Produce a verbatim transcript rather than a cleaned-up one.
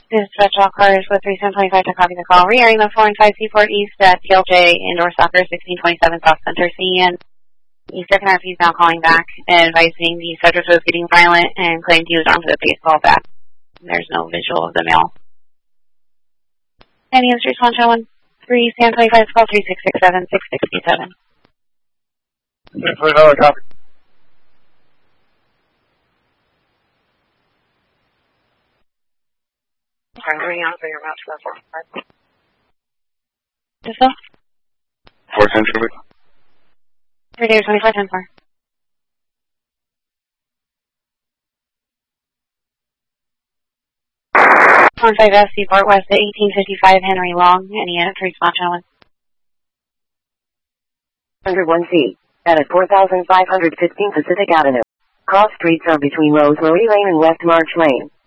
Dispatch all cars with three seven twenty-five to copy the call. Re-airing the four and five Seaport East at T L J Indoor Soccer sixteen twenty-seven South Center C N. The second R P is now calling back and advising the subject was getting violent and claimed he was armed with a baseball bat. There's no visual of the male. Any answer response one three seven twenty-five call three six six seven six six eight seven. For another copy. I'm going out for your route to the fourth park. This one? four ten traffic. three days, twenty-five ten four. one five S, Seaport West at eighteen fifty-five Henry Long. Any answer response one? one oh one C, at four thousand five hundred fifteen Pacific Avenue. Cross streets are between Rosemary Lane and West March Lane.